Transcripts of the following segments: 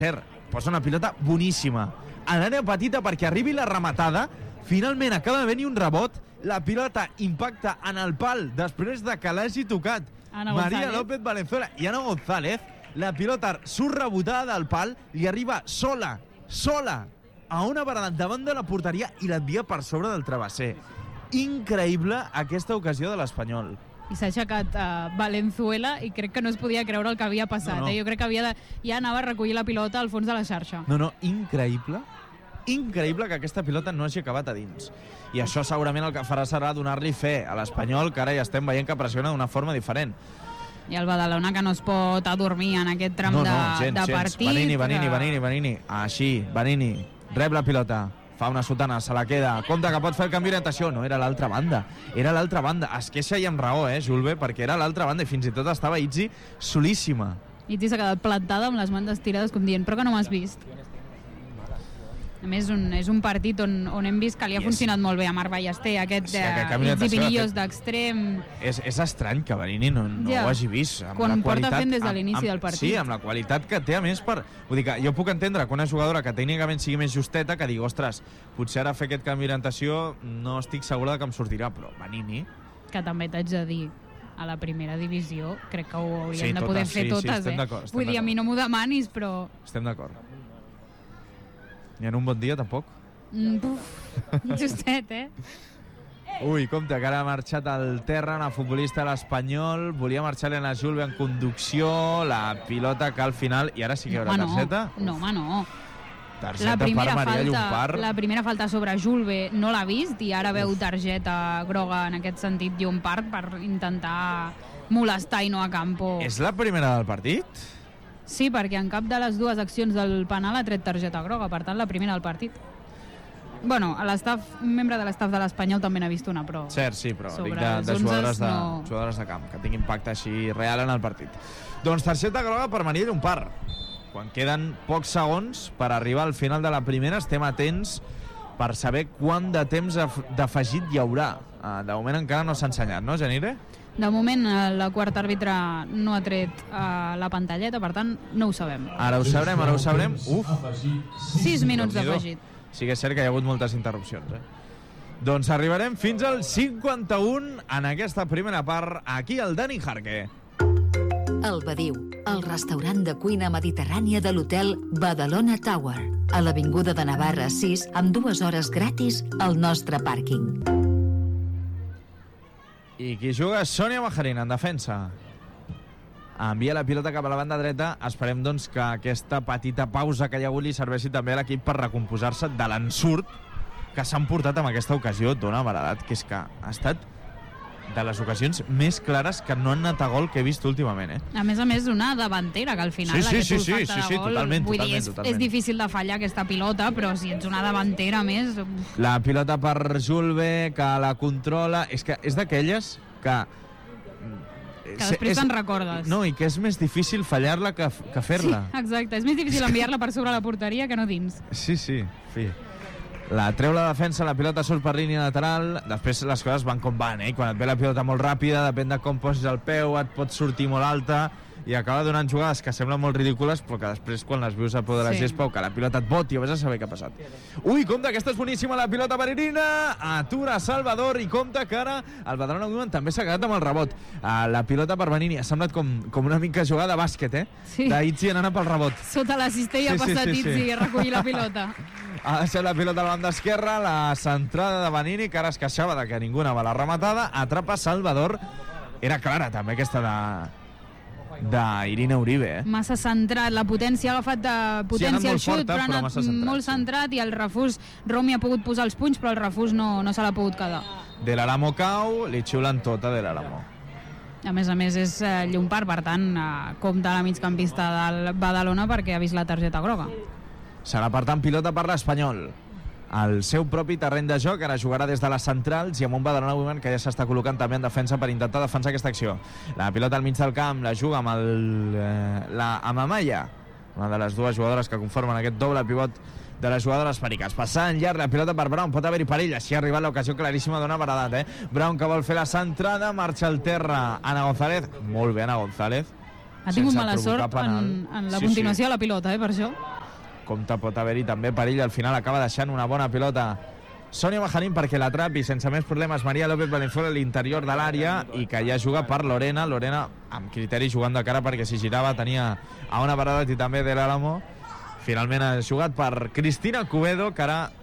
posa una pilota boníssima a l'àrea petita perquè arribi la rematada. Finalment acaba de venir un rebot, la pilota impacta en el pal després de que l'hagi tocat María López Valenzuela i Ana González. La pilota surt rebotada del pal, li arriba sola a una barada davant de la porteria i l'envia per sobre del travesser. Increïble aquesta ocasió de l'Espanyol. I s'ha aixecat Valenzuela i crec que no es podia creure el que havia passat. No. Jo crec que ja anava a recollir la pilota al fons de la xarxa. No, increïble que aquesta pilota no hagi acabat a dins. I això segurament el que farà serà donar-li fe a l'Espanyol, que ara ja estem veient que pressiona d'una forma diferent. I el Badalona que no es pot adormir en aquest tram de partit. Vanini. Així, Vanini rep la pilota, fa una sotana, se la queda, compte que pot fer el canvi d'orientació. No, era l'altra banda. Es queixa i amb raó, Julve, perquè era l'altra banda i fins i tot estava Itzi solíssima. Itzi s'ha quedat plantada amb les mans estirades com dient, però que no m'has vist. A més, és un partit on hem vist que li ha funcionat molt bé a Marc Ballester, aquest Itzi Pinillos d'extrem. És estrany que Vanini no ho hagi vist. Quan porta fent des de l'inici del partit. Sí, amb la qualitat que té, a més, vull dir que jo puc entendre que una jugadora que tècnicament sigui més justeta, que digui, ostres, potser ara fer aquest canvi d'orientació no estic segura que em sortirà, però Vanini... Que també t'haig de dir, a la primera divisió crec que ho haurien de poder fer totes. Estem d'acord. Vull dir, a mi no m'ho demanis, però... Estem d'acord. I en un bon dia, tampoc? Justet, Ui, compte, que ara ha marxat al terra una futbolista de l'Espanyol. Volia marxar l'Elena Julve en conducció. La pilota que al final... I ara sí que hi haurà targeta? No, no. Targeta per Maria Llompart. La primera falta sobre Julve no l'ha vist i ara veu targeta groga en aquest sentit Llompart per intentar molestar i no a campo. És la primera del partit? Sí, perquè en cap de les dues accions del penal ha tret targeta groga, per tant la primera del partit. Bueno, un membre de l'estaf de l'Espanyol també n'ha vist una, però... Cert, sí, però dic de jugadores de camp, que tingui impacte així real en el partit. Doncs targeta groga per Maria Llompart. Quan queden pocs segons per arribar al final de la primera, estem atents per saber quant de temps d'afegit hi haurà. De moment encara no s'ha ensenyat, no, Genire? De moment, la quarta àrbitre no ha tret la pantalleta, per tant, no ho sabem. Ara ho sabrem. 6 minuts d'afegit. Sí que és cert que hi ha hagut moltes interrupcions, Doncs arribarem fins al 51 en aquesta primera part, aquí al Dani Jarque. El Badiu, el restaurant de cuina mediterrània de l'hotel Badalona Tower, a l'avinguda de Navarra 6, amb 2 hores gratis al nostre pàrquing. I qui juga és Sònia Bajarina, en defensa. Envia la pilota cap a la banda dreta. Esperem, doncs, que aquesta petita pausa que hi ha hagut li serveixi també a l'equip per recomposar-se de l'ensurt que s'han portat amb aquesta ocasió d'Ona Baradat, que és que ha estat de les ocasions més clares que no han anat a gol que he vist últimament, A més, una davantera, que al final aquest olfacte de gol, totalment. És difícil de fallar aquesta pilota, però si ets una davantera més... La pilota per Julve, que la controla... És que és d'aquelles que després te'n recordes. No, i que és més difícil fallar-la que fer-la. Sí, exacte, és més difícil enviar-la per sobre la porteria que no dins. Sí, fi. La treu la defensa, la pilota surt per línia lateral, després les coses van com van, Quan et ve la pilota molt ràpida, depèn de com posis el peu, et pot sortir molt alta i acaba donant jugades que semblen molt ridícules, però que després quan les vius a peu de la gespa o que la pilota et boti, vés a saber què ha passat. Ui, compte, aquesta és boníssima, la pilota per Irina, atura Salvador, i compte que ara el Badalona Women també s'ha quedat amb el rebot. La pilota per Vanini ha semblat com una mica jugada de bàsquet, Sí. d'Itzi anant pel rebot. Sota la cistella ha passat Itzi a recollir la pilota. Ha deixat la pilota a la banda esquerra, la centrada de Vanini, que ara es queixava de que ningú anava a la rematada, atrapa Salvador. Era clara també aquesta d'Irina Uribe, Massa centrat, la potència ha agafat de potència al xut, però ha anat molt centrat i el refús, Romy ha pogut posar els punys, però el refús no se l'ha pogut quedar. De l'Aramo cau, li xiulen tota de l'Aramo. A més, és Llompart, per tant, compta la migcampista del Badalona perquè ha vist la targeta groga. Serà, per tant, pilota per l'Espanyol. Al seu propi terreny de joc, ara jugarà des de les centrals i amb un Badalona Women que ja s'està col·locant també en defensa per intentar defensar aquesta acció. La pilota al mig del camp la juga amb Amaya, una de les dues jugadores que conformen aquest doble pivot de les jugadores periques. Passant llarg la pilota per Brown, pot haver-hi perill, així ha arribat l'ocasió claríssima d'Ona Baradat, Brown que vol fer la centrada, marxa al terra Ana González, molt bé Ana González, Ha tingut mala sort en la continuació de la pilota, per això. Compte, pot haver-hi també perill. Al final acaba deixant una bona pilota Sonia Majarín perquè l'atrapi sense més problemes Maria López Valenzuela a l'interior de l'àrea i que ja juga per Lorena amb criteri jugant de cara perquè si girava tenia a una parada i també de l'Álamo. Finalment ha jugat per Cristina Cubedo, que ara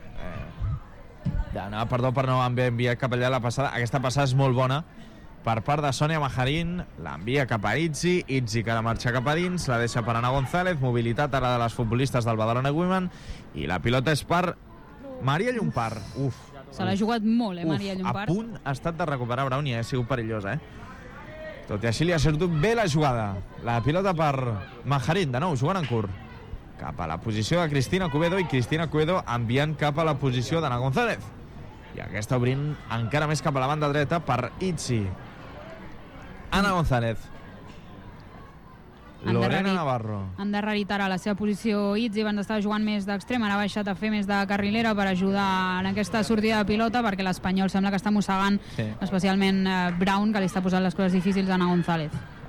perdó per no haver enviat cap allà la passada. Aquesta passada és molt bona per part de Sonia Majarín, l'envia cap a Itzi que ha de marxar cap a dins, la deixa per Ana González, mobilitat ara de les futbolistes del Badalona Women, i la pilota és per Maria Llompart. Se l'ha jugat molt, Maria Llompart. A punt ha estat de recuperar Brownie, ha sigut perillosa, Tot i així li ha sortit bé la jugada. La pilota per Majarín, de nou, jugant en curt. Cap a la posició de Cristina Cubedo, i Cristina Cubedo enviant cap a la posició d'Ana González. I aquesta obrint encara més cap a la banda dreta per Itzi. Ana González. Lorena Navarro. Han derrarit ara la seva posició Itzi, van estar jugant més d'extrem, ara ha baixat a fer més de carrilera per ajudar en aquesta sortida de pilota, perquè l'Espanyol sembla que està mossegant, especialment Brown, que li està posant les coses difícils a Ana González.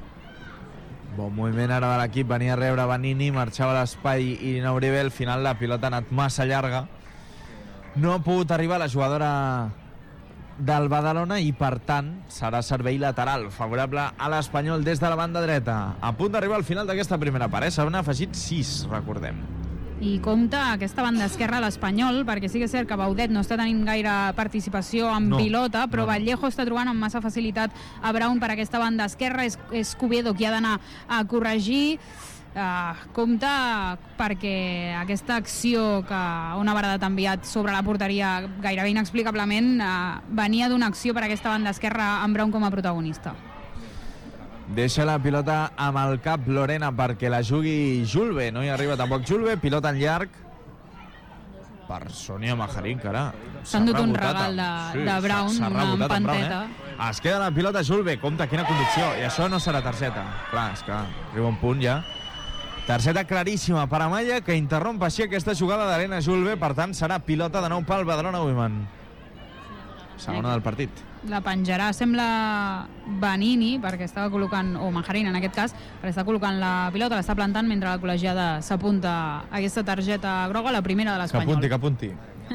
Bon moviment ara de l'equip, venia a rebre Vanini, marxava a l'espai Irina Uribe, al final la pilota ha anat massa llarga, no ha pogut arribar la jugadora del Badalona i per tant serà servei lateral favorable a l'Espanyol des de la banda dreta. A punt d'arribar al final d'aquesta primera part, s'han afegit 6, recordem. I compta aquesta banda esquerra a l'Espanyol, perquè sí que és cert que Baudet no està tenint gaire participació en pilota, però Vallejo està trobant amb massa facilitat a Brown per aquesta banda esquerra. És Cubedo qui ha d'anar a corregir. Compte perquè aquesta acció que una Baradat ha enviat sobre la porteria gairebé inexplicablement venia d'una acció per aquesta banda esquerra amb Brown com a protagonista. Deixa la pilota amb el cap Lorena perquè la jugui Julve, no hi arriba tampoc Julve, pilota en llarg per Sonia Majarín, que ara s'ha endut un regal de Brown, una empanteta. Es queda la pilota Julve, compte, quina conducció, i això no serà targeta. Clar, és que arriba un punt ja. Targeta claríssima per Amaya, que interromp així aquesta jugada d'Helena Julve, per tant serà pilota de nou pel Badalona Women. Segona del partit. La penjarà, sembla Vanini, perquè estava col·locant, o Majarín en aquest cas, perquè està col·locant la pilota, l'està plantant mentre la col·legiada s'apunta a aquesta targeta groga, la primera de l'Espanyol. Que apunti.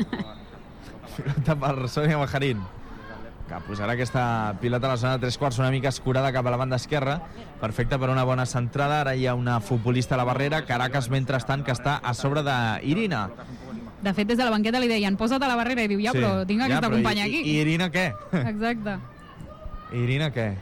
Pilota per Sonia Majarín, que posarà aquesta pilota a la zona de 3/4 una mica escurada cap a la banda esquerra, perfecta per una bona centrada. Ara hi ha una futbolista a la barrera, Caracas mentrestant, que està a sobre d'Irina. De fet, des de la banqueta li deien posa't a la barrera i diu, però tinc aquesta companya aquí. I Irina què? Exacte. Irina què?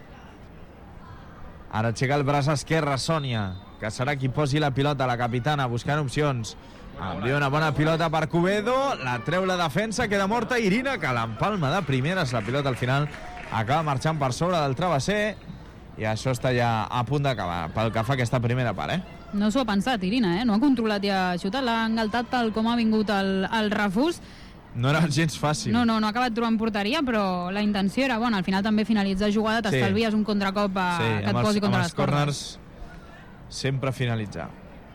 Ara aixeca el braç esquerre Sònia, que serà qui posi la pilota, la capitana, buscant opcions. Envia una bona pilota per Cubedo, la treu la defensa, queda morta Irina, que l'empalma de primeres, la pilota al final acaba marxant per sobre del travesser, i això està ja a punt d'acabar pel que fa aquesta primera part, No s'ho ha pensat, Irina, no ha controlat i ha xutat, l'ha engaltat tal com ha vingut el refús. No era gens fàcil. No ha acabat trobant porteria, però la intenció era bona. Al final també finalitzar jugada, t'estalvies un contracop que et posi contra les corners. Sempre finalitzar.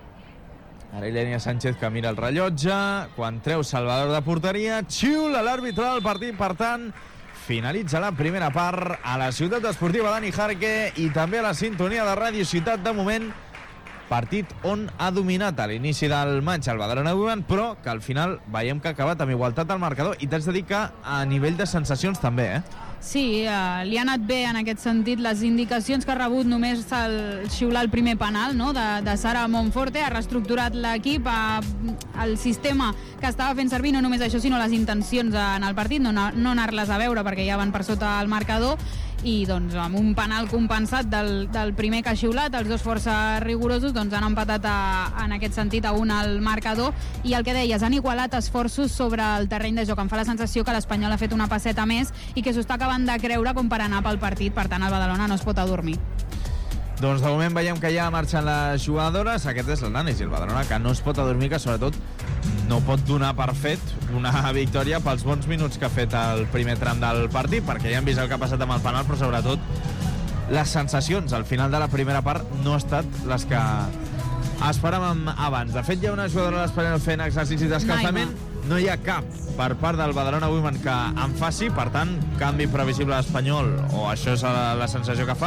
Ara Ilenia Sánchez, que mira el rellotge, quan treu Salvador de porteria, xiula l'àrbitre del partit, per tant finalitza la primera part a la ciutat esportiva Dani Jarque i també a la sintonia de Ràdio Ciutat. De moment, partit on ha dominat a l'inici del maig el Badalona Women, però que al final veiem que ha acabat amb igualtat al marcador, i t'haig de dir que a nivell de sensacions també, Sí, li ha anat bé en aquest sentit. Les indicacions que ha rebut només el xiular el primer penal, no?, de Sara Monforte. Ha reestructurat l'equip, el sistema que estava fent servir, no només això, sinó les intencions en el partit, no anar-les a veure perquè ja van per sota el marcador, i doncs amb un penal compensat del primer que ha xiulat, els dos força rigorosos, doncs han empatat en aquest sentit a un al marcador. I el que deies, han igualat esforços sobre el terreny de joc. Em fa la sensació que l'Espanyol ha fet una passeta més i que s'ho està acabant de creure com per anar pel partit. Per tant, el Badalona no es pot adormir. Doncs de moment veiem que ja marxen les jugadores. Aquest és l'anàlisi, el Badalona, que no es pot adormir, que sobretot no pot donar per fet una victòria pels bons minuts que ha fet el primer tram del partit, perquè ja hem vist el que ha passat amb el penal, però sobretot les sensacions al final de la primera part no han estat les que esperàvem abans. De fet, hi ha una jugadora de l'Espanyol fent exercici d'escalfament, no hi ha cap per part del Badalona Women que en faci, per tant, canvi previsible a l'Espanyol, o això és la sensació que fa,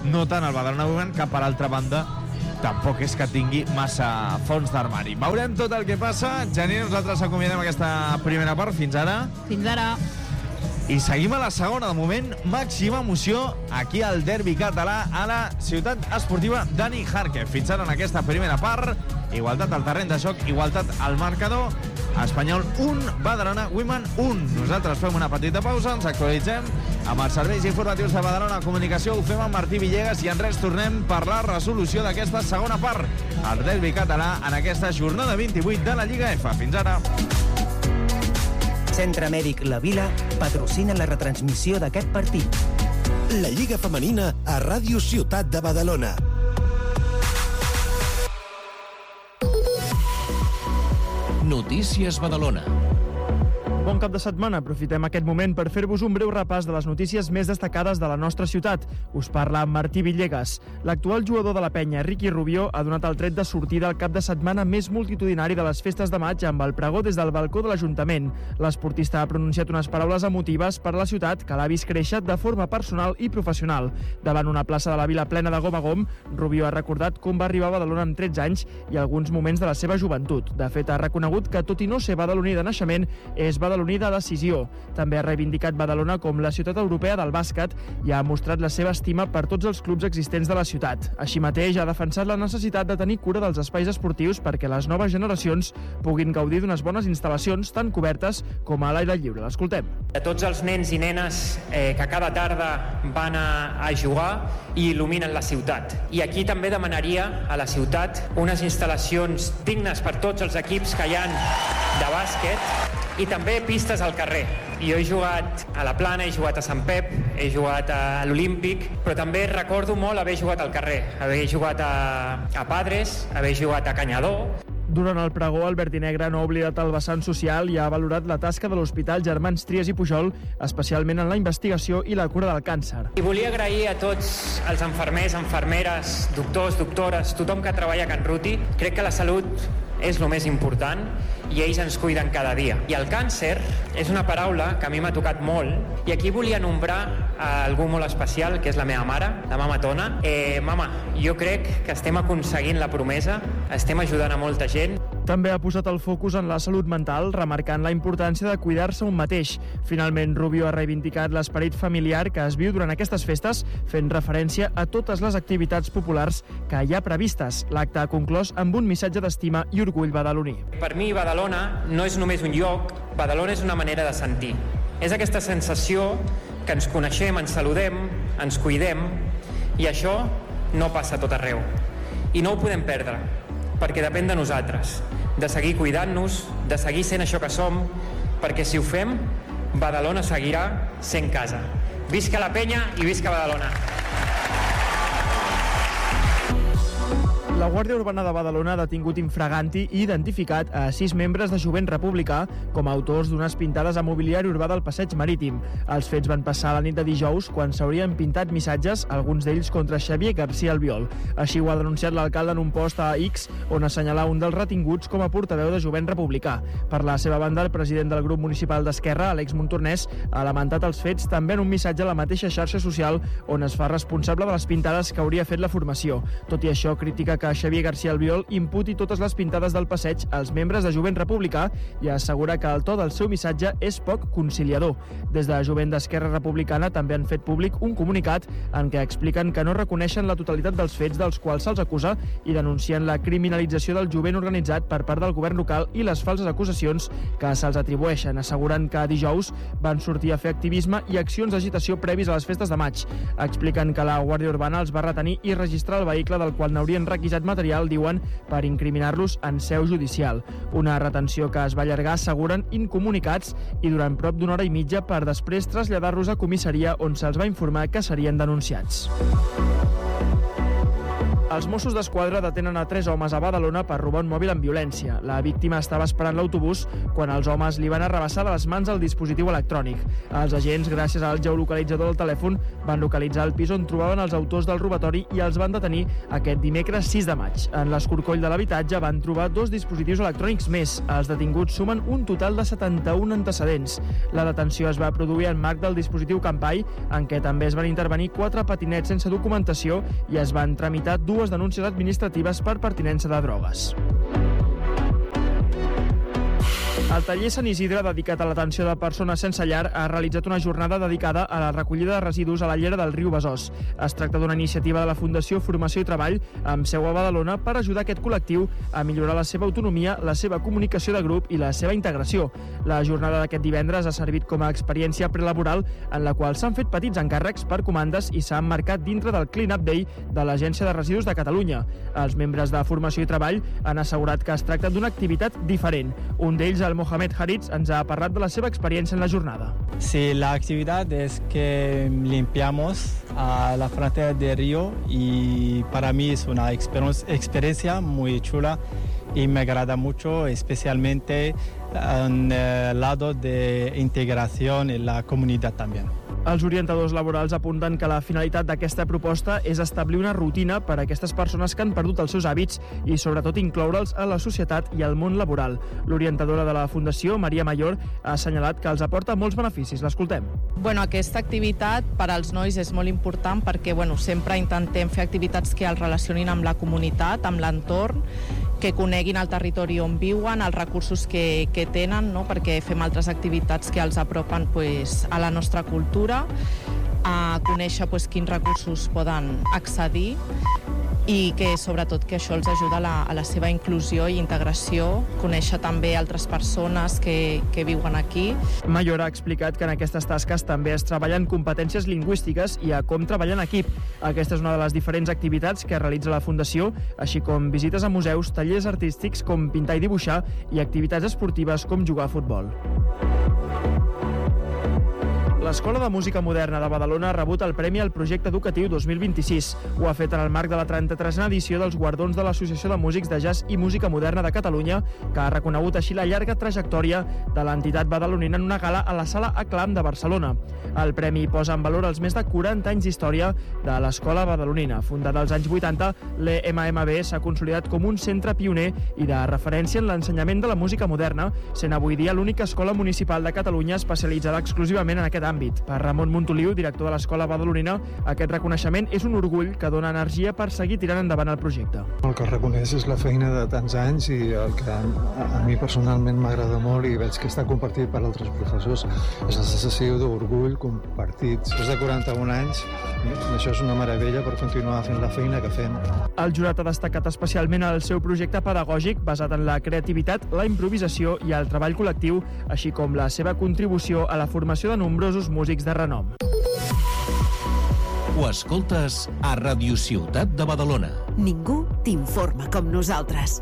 no tant el Badalona Women, que per altra banda tampoc és que tingui massa fons d'armari. Veurem tot el que passa. Janine, nosaltres acomiadem aquesta primera part. Fins ara. Fins ara. I seguim a la segona. De moment, màxima emoció aquí al derbi català a la ciutat esportiva Dani Jarque. Fins ara en aquesta primera part, igualtat al terreny de joc, igualtat al marcador. Espanyol 1, Badalona Women 1. Nosaltres fem una petita pausa, ens actualitzem amb els serveis informatius de Badalona Comunicació. Ho fem amb Martí Villegas i en res tornem per la resolució d'aquesta segona part. El derbi català en aquesta jornada 28 de la Lliga F. Fins ara. Centre Mèdic La Vila patrocina la retransmissió d'aquest partit. La Lliga Femenina a Ràdio Ciutat de Badalona. Notícies Badalona. Bon cap de setmana. Aprofitem aquest moment per fer-vos un breu repàs de les notícies més destacades de la nostra ciutat. Us parla Martí Villegas. L'actual jugador de la penya, Ricky Rubio, ha donat el tret de sortida al cap de setmana més multitudinari de les festes de maig amb el pregó des del balcó de l'Ajuntament. L'esportista ha pronunciat unes paraules emotives per a la ciutat que l'ha vist créixer de forma personal i professional. Davant una plaça de la vila plena de gom a gom, Rubio ha recordat com va arribar a Badalona amb 13 anys i alguns moments de la seva joventut. De fet, ha reconegut que, tot i no ser badaloní de naixement, és badaloní de decisió. També ha reivindicat Badalona com la ciutat europea del bàsquet i ha mostrat la seva estima per tots els clubs existents de la ciutat. Així mateix, ha defensat la necessitat de tenir cura dels espais esportius perquè les noves generacions puguin gaudir d'unes bones instal·lacions tant cobertes com a l'aire lliure. L'escoltem. A tots els nens i nenes que cada tarda van a jugar i il·luminen la ciutat. I aquí també demanaria a la ciutat unes instal·lacions dignes per tots els equips que hi ha de bàsquet i també pistes al carrer. Jo he jugat a la Plana, he jugat a Sant Pep, he jugat a l'Olímpic, però també recordo molt haver jugat al carrer, haver jugat a Padres, haver jugat a Canyadó. Durant el pregó, el verdinegre no ha oblidat el vessant social i ha valorat la tasca de l'Hospital Germans Trias i Pujol, especialment en la investigació i la cura del càncer. I volia agrair a tots els infermers, infermeres, doctors, doctores, tothom que treballa a Can Ruti. Crec que la salut és el més important i ells ens cuiden cada dia. I el càncer és una paraula que a mi m'ha tocat molt i aquí volia nombrar a algú molt especial, que és la meva mare, la mama Tona. Mama, jo crec que estem aconseguint la promesa, estem ajudant a molta gent. També ha posat el focus en la salut mental, remarcant la importància de cuidar-se un mateix. Finalment, Rubio ha reivindicat l'esperit familiar que es viu durant aquestes festes, fent referència a totes les activitats populars que hi ha previstes. L'acte ha conclòs amb un missatge d'estima i orgull badaloní. Per mi, Badalona no és només un lloc, Badalona és una manera de sentir. És aquesta sensació que ens coneixem, ens saludem, ens cuidem, i això no passa a tot arreu. I no ho podem perdre, perquè depèn de nosaltres, de seguir cuidant-nos, de seguir sent això que som, perquè si ho fem, Badalona seguirà sent casa. Visca la penya i visca Badalona! La Guàrdia Urbana de Badalona ha detingut infraganti i identificat a 6 membres de Jovent Republicà com a autors d'unes pintades a mobiliari urbà del Passeig Marítim. Els fets van passar la nit de dijous quan s'haurien pintat missatges, alguns d'ells contra Xavier García Albiol. Així ho ha denunciat l'alcalde en un post a X, on assenyala un dels retinguts com a portaveu de Jovent Republicà. Per la seva banda, el president del grup municipal d'Esquerra, Àlex Montornès, ha lamentat els fets també en un missatge a la mateixa xarxa social on es fa responsable de les pintades que hauria fet la formació. Tot i això, critica que Xavier García Albiol imputi totes les pintades del passeig als membres de Jovent Republicà i assegura que el to del seu missatge és poc conciliador. Des de Jovent d'Esquerra Republicana també han fet públic un comunicat en què expliquen que no reconeixen la totalitat dels fets dels quals se'ls acusa i denuncien la criminalització del jovent organitzat per part del govern local i les falses acusacions que se'ls atribueixen, assegurant que dijous van sortir a fer activisme i accions d'agitació previs a les festes de maig. Expliquen que la Guàrdia Urbana els va retenir i registrar el vehicle del qual n'haurien requisat material, diuen, per incriminar-los en seu judicial. Una retenció que es va allargar, asseguren, incomunicats i durant prop d'una hora i mitja per després traslladar-los a comissaria on se'ls va informar que serien denunciats. Els Mossos d'Esquadra detenen a 3 homes a Badalona per robar un mòbil amb violència. La víctima estava esperant l'autobús quan els homes li van arrabassar de les mans el dispositiu electrònic. Els agents, gràcies al geolocalitzador del telèfon, van localitzar el pis on trobaven els autors del robatori i els van detenir aquest dimecres 6 de maig. En l'escorcoll de l'habitatge van trobar 2 dispositius electrònics més. Els detinguts sumen un total de 71 antecedents. La detenció es va produir en marc del dispositiu Campai, en què també es van intervenir 4 patinets sense documentació i es van tramitar 2 denúncies administratives per pertinença de drogues. El taller Sant Isidre, dedicat a l'atenció de persones sense llar, ha realitzat una jornada dedicada a la recollida de residus a la llera del riu Besòs. Es tracta d'una iniciativa de la Fundació Formació i Treball, amb seu a Badalona, per ajudar aquest col·lectiu a millorar la seva autonomia, la seva comunicació de grup i la seva integració. La jornada d'aquest divendres ha servit com a experiència prelaboral en la qual s'han fet petits encàrrecs per comandes i s'ha emmarcat dintre del Clean Up Day de l'Agència de Residus de Catalunya. Els membres de Formació i Treball han assegurat que es tracta d'una activitat diferent. Un d'ells, el Mohamed Haritz, ens ha parlat de la seva experiència en la jornada. Sí, la actividad es que limpiamos a la frontera del río y para mí es una experiencia muy chula y me agrada mucho, especialmente en el lado de integración en la comunidad también. Els orientadors laborals apunten que la finalitat d'aquesta proposta és establir una rutina per a aquestes persones que han perdut els seus hàbits i, sobretot, incloure'ls a la societat i al món laboral. L'orientadora de la Fundació, Maria Mayor, ha assenyalat que els aporta molts beneficis. L'escoltem. Aquesta activitat per als nois és molt important perquè sempre intentem fer activitats que els relacionin amb la comunitat, amb l'entorn, que coneguin el territori on viuen, els recursos que tenen, perquè fem altres activitats que els apropen a la nostra cultura, a conèixer quins recursos poden accedir i que sobretot que això els ajuda a la seva inclusió i integració, conèixer també altres persones que viuen aquí. Mayor ha explicat que en aquestes tasques també es treballen competències lingüístiques i a com treballar en equip. Aquesta és una de les diferents activitats que realitza la Fundació, així com visites a museus, tallers artístics com pintar i dibuixar i activitats esportives com jugar a futbol. L'Escola de Música Moderna de Badalona ha rebut el Premi al Projecte Educatiu 2026. Ho ha fet en el marc de la 33a edició dels guardons de l'Associació de Músics de Jazz i Música Moderna de Catalunya, que ha reconegut així la llarga trajectòria de l'entitat badalonina en una gala a la Sala Aclam de Barcelona. El premi posa en valor els més de 40 anys d'història de l'Escola Badalonina. Fundada als anys 80, l'EMMB s'ha consolidat com un centre pioner i de referència en l'ensenyament de la música moderna, sent avui dia l'única escola municipal de Catalunya especialitzada exclusivament en aquest àmbit. Per Ramon Montoliu, director de l'Escola Badalonina, aquest reconeixement és un orgull que dona energia per seguir tirant endavant el projecte. El que reconeix és la feina de tants anys i el que a mi personalment m'agrada molt i veig que està compartit per altres professors és la sensació d'orgull compartit. Després de 41 anys, això és una meravella per continuar fent la feina que fem. El jurat ha destacat especialment el seu projecte pedagògic basat en la creativitat, la improvisació i el treball col·lectiu, així com la seva contribució a la formació de nombrosos músics de renom. Ho escoltes a Ràdio Ciutat de Badalona. Ningú t'informa com nosaltres.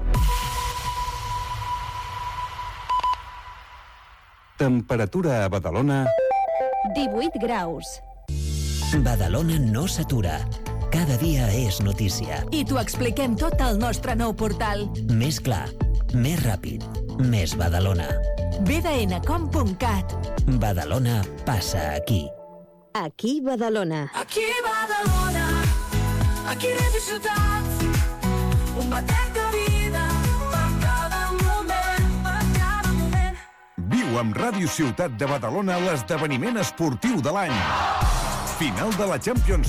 Temperatura a Badalona... 18 graus. Badalona no s'atura. Cada dia és notícia. I t'ho expliquem tot al nostre nou portal. Més clar, més ràpid, més Badalona. bdncom.cat. Badalona passa aquí. Aquí Badalona. Aquí Badalona. Aquí Ràdio Ciutat. Un batec de vida per cada moment, per cada moment. Viu amb Ràdio Ciutat de Badalona l'esdeveniment esportiu de l'any. Final de la Champions